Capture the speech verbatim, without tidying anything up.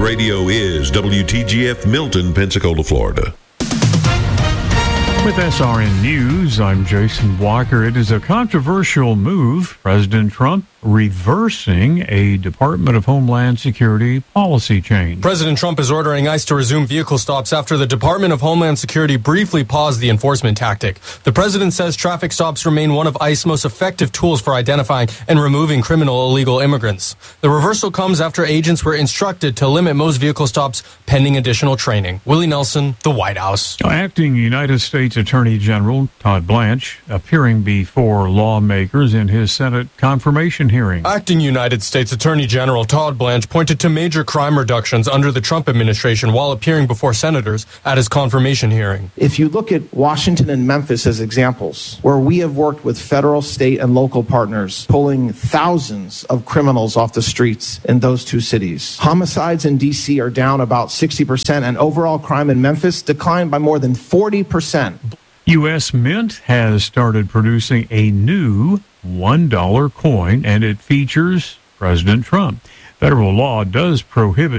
Radio is W T G F Milton, Pensacola, Florida. With S R N News, I'm Jason Walker. It is a controversial move. President Trump reversing a Department of Homeland Security policy change. President Trump is ordering ICE to resume vehicle stops after the Department of Homeland Security briefly paused the enforcement tactic. The president says traffic stops remain one of ICE's most effective tools for identifying and removing criminal illegal immigrants. The reversal comes after agents were instructed to limit most vehicle stops pending additional training. Willie Nelson, the White House. Acting United States Attorney General Todd Blanche appearing before lawmakers in his Senate confirmation hearing. Acting United States Attorney General Todd Blanche pointed to major crime reductions under the Trump administration while appearing before senators at his confirmation hearing. If you look at Washington and Memphis as examples, where we have worked with federal, state, and local partners, pulling thousands of criminals off the streets in those two cities. Homicides in D C are down about sixty percent, and overall crime in Memphis declined by more than forty percent. U S Mint has started producing a new one dollar coin, and it features President Trump. Federal law does prohibit